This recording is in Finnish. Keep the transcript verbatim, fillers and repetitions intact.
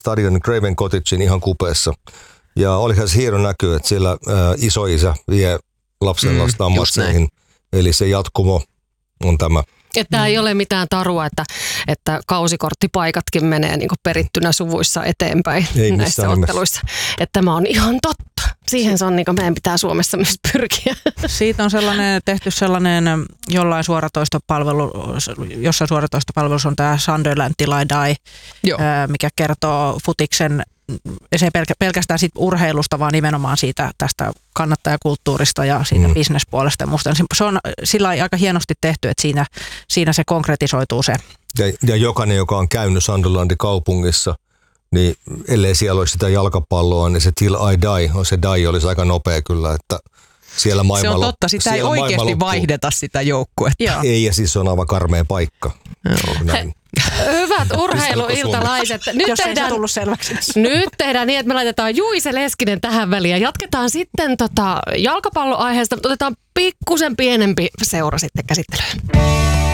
stadionin Craven Cottagein ihan kupeessa. Ja olihan se hieno näky, että siellä ää, isoisä vie lapsen lastaan mm, matseihin. Eli se jatkumo on tämä. Että tämä ei ole mitään tarua, että, että kausikorttipaikatkin menee niin kuin perittynä suvuissa eteenpäin ei näissä otteluissa. Että tämä on ihan totta. Siihen se on, niin kuin meidän pitää Suomessa myös pyrkiä. Siitä on sellainen, tehty sellainen jollain suoratoistopalvelu, jossain suoratoistopalvelussa on tämä Sunderland Till I Die, Joo. mikä kertoo futiksen, se ei pelkästään siitä urheilusta, vaan nimenomaan siitä tästä kannattajakulttuurista ja siitä mm. bisnespuolesta. Musta se on sillä aika hienosti tehty, että siinä, siinä se konkretisoituu se. Ja, ja jokainen, joka on käynyt Sunderlandin kaupungissa, niin ellei siellä olisi sitä jalkapalloa, niin se Till I Die, se die olisi aika nopea kyllä, että siellä maailmalla... Se on totta, sitä ei oikeasti vaihdeta sitä joukkuetta. Joo. Ei, ja siis se on aivan karmea paikka. Näin. Hyvät urheiluiltalaiset. Nyt Jos tehdään, ei se tullut selväksi. Nyt tehdään niin, että me laitetaan Juise Leskinen tähän väliin ja jatketaan sitten tota jalkapalloaiheesta. Otetaan pikkusen pienempi seura sitten käsittelyyn.